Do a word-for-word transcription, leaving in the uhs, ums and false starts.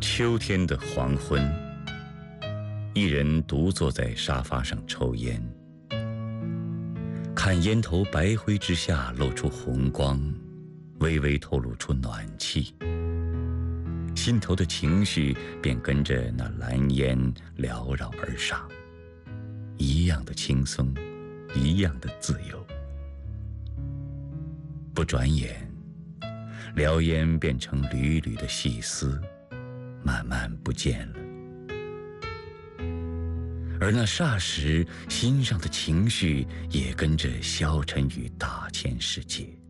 秋天的黄昏，一人独坐在沙发上抽烟，看烟头白灰之下露出红光，微微透露出暖气，心头的情绪便跟着那蓝烟缭绕而上，一样的轻松，一样的自由。不转眼，燎烟变成缕缕的细丝，慢慢不见了。而那霎时，心上的情绪也跟着消沉于大千世界。